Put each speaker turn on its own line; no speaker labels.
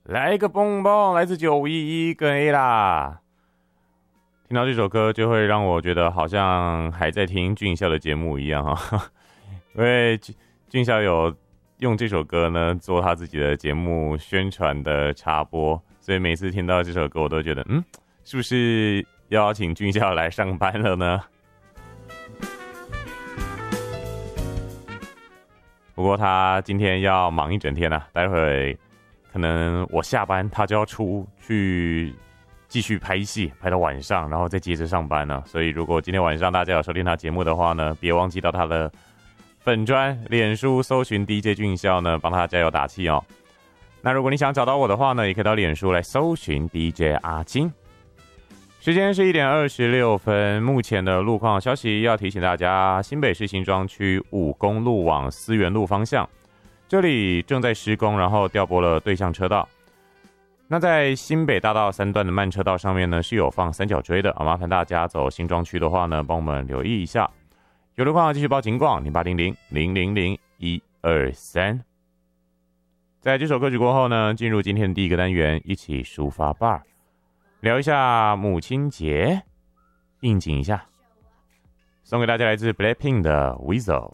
来一个蹦蹦，来自911跟 A 啦。听到这首歌就会让我觉得好像还在听俊孝的节目一样哈，因为俊孝有用这首歌呢做他自己的节目宣传的插播，所以每次听到这首歌我都觉得是不是要请俊孝来上班了呢？不过他今天要忙一整天啊，待会可能我下班他就要出去继续拍戏，拍到晚上，然后再接着上班呢。所以如果今天晚上大家有收听他节目的话呢，别忘记到他的粉专脸书搜寻 DJ 俊孝呢，帮他加油打气哦。那如果你想找到我的话呢，也可以到脸书来搜寻 DJ 阿金。时间是1点26分，目前的路况消息要提醒大家，新北市新庄区5公路往思源路方向，这里正在施工，然后调拨了对向车道。那在新北大道3段的慢车道上面呢，是有放三角锥的啊，麻烦大家走新庄区的话呢，帮我们留意一下。有路况继续报警广0800-000-123。在这首歌曲过后呢，进入今天的第一个单元，一起抒发 bar， 聊一下母亲节，应景一下，送给大家来自 Blackpink 的 Weasel。